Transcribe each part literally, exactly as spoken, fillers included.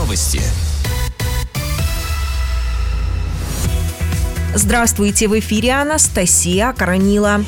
Новости. Здравствуйте, в эфире Анастасия Коронила.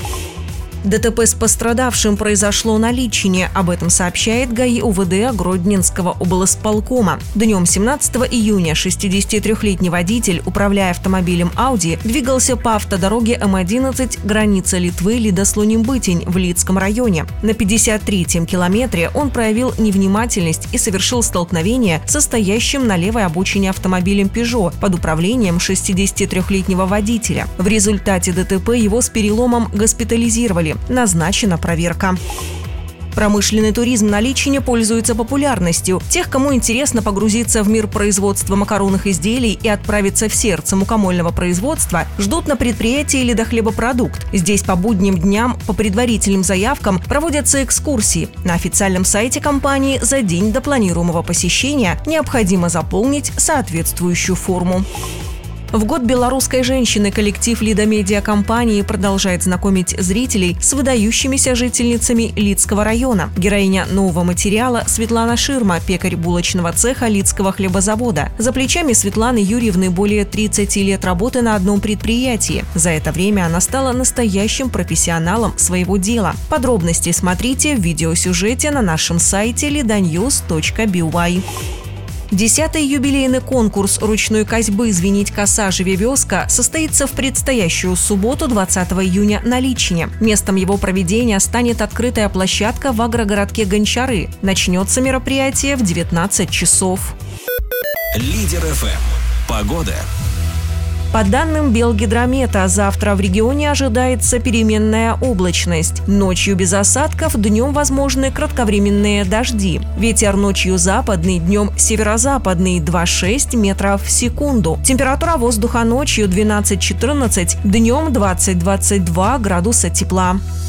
ДТП с пострадавшим произошло на Личине. Об этом сообщает ГАИ УВД Гродненского облсполкома. Днем семнадцатого июня шестидесятитрёхлетний водитель, управляя автомобилем Audi, двигался по автодороге Эм одиннадцать, граница Литвы, Лидослоним-Бытень в Лидском районе. На пятьдесят третьем километре он проявил невнимательность и совершил столкновение со стоящим на левой обочине автомобилем Peugeot под управлением шестидесятитрёхлетнего водителя. В результате ДТП его с переломом госпитализировали. Назначена проверка. Промышленный туризм на Личине пользуется популярностью. Тех, кому интересно погрузиться в мир производства макаронных изделий и отправиться в сердце мукомольного производства, ждут на предприятии «Лидохлебопродукт». Здесь по будним дням по предварительным заявкам проводятся экскурсии. На официальном сайте компании за день до планируемого посещения необходимо заполнить соответствующую форму. В год белорусской женщины коллектив Лидомедиа-компании продолжает знакомить зрителей с выдающимися жительницами Лидского района. Героиня нового материала Светлана Ширма, пекарь булочного цеха Лидского хлебозавода. За плечами Светланы Юрьевны более тридцати лет работы на одном предприятии. За это время она стала настоящим профессионалом своего дела. Подробности смотрите в видеосюжете на нашем сайте лидоньюз точка би уай. Десятый юбилейный конкурс ручной косьбы «Звенить коса, живи вёска» состоится в предстоящую субботу двадцатого июня на Личине. Местом его проведения станет открытая площадка в агрогородке Гончары. Начнется мероприятие в девятнадцать часов. Лидер эф эм. Погода. По данным Белгидромета, завтра в регионе ожидается переменная облачность. Ночью без осадков, днем возможны кратковременные дожди. Ветер ночью западный, днем северо-западный два целых шесть десятых метров в секунду. Температура воздуха ночью двенадцать-четырнадцать, днем двадцать-двадцать два градуса тепла.